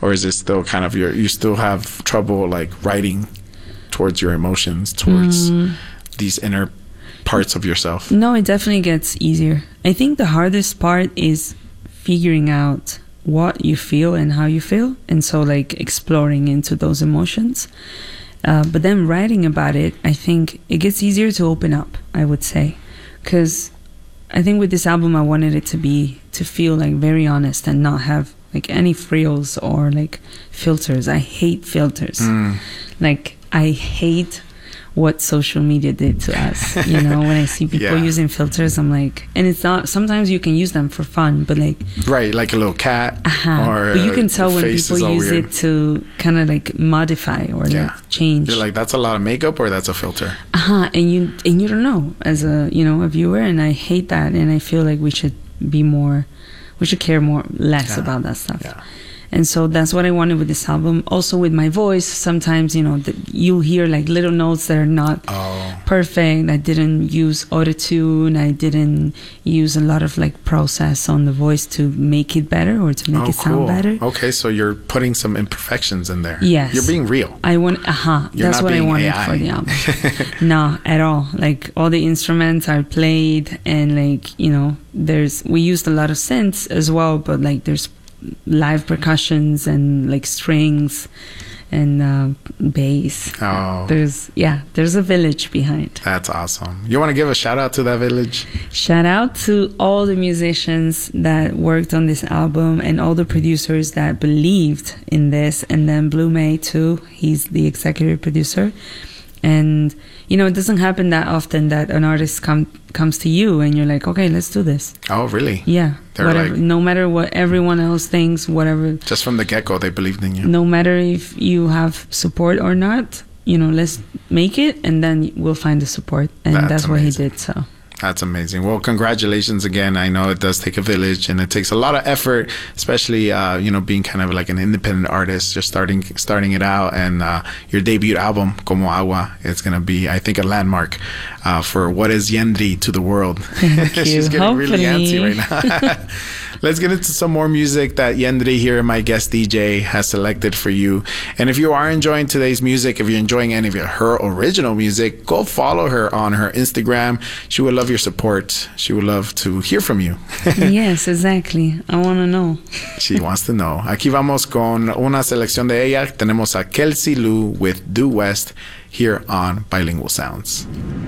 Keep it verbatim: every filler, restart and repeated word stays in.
or is it still kind of your, you still have trouble like writing towards your emotions, towards mm. these inner parts of yourself? No, it definitely gets easier. I think the hardest part is figuring out what you feel and how you feel, and so like exploring into those emotions. Uh, but then writing about it, I think it gets easier to open up, I would say, because I think with this album I wanted it to be to feel like very honest and not have like any frills or like filters. I hate filters. Mm. Like I hate what social media did to us. You know, when I see people yeah. using filters, I'm like, and it's not, sometimes you can use them for fun, but like, right, like a little cat. Uh-huh. Or but you can tell when people use weird. it to kind of like modify or yeah. like change. You're like, that's a lot of makeup or that's a filter. Uh-huh. And you and you don't know as a, you know, a viewer, and I hate that, and I feel like we should be more, we should care more, less yeah. about that stuff. Yeah. And so that's what I wanted with this album. Also with my voice, sometimes, you know, the, you'll hear like little notes that are not oh. perfect. I didn't use autotune. I didn't use a lot of like process on the voice to make it better or to make oh, it sound cool. better. Okay, so you're putting some imperfections in there. Yes. You're being real. I want, uh-huh. You're That's what I wanted A I. For the album. No, at all. Like all the instruments are played, and like, you know, there's, we used a lot of synths as well, but like there's live percussions and like strings and uh, bass. Oh, there's yeah, there's a village behind. That's awesome. You want to give a shout out to that village? Shout out to all the musicians that worked on this album and all the producers that believed in this, and then Blue May too. He's the executive producer. And you know, it doesn't happen that often that an artist come comes to you and you're like, okay, let's do this. Oh, really? Yeah. They're whatever, like, no matter what everyone else thinks, whatever. Just from the get-go, they believed in you. No matter if you have support or not, you know, let's make it, and then we'll find the support. And that's, that's what he did. So. That's amazing. Well, congratulations again. I know it does take a village, and it takes a lot of effort, especially, uh, you know, being kind of like an independent artist, just starting starting it out. And uh, your debut album, Como Agua, is going to be, I think, a landmark uh, for what is Yendri to the world. Thank you. She's getting Hopefully. really antsy right now. Let's get into some more music that Yendri here, my guest D J, has selected for you. And if you are enjoying today's music, if you're enjoying any of her original music, go follow her on her Instagram. She would love your support. She would love to hear from you. Yes, exactly. I want to know. She wants to know. Aquí vamos con una selección de ella. Tenemos a Kelsey Lou with Due West here on Bilingual Sounds.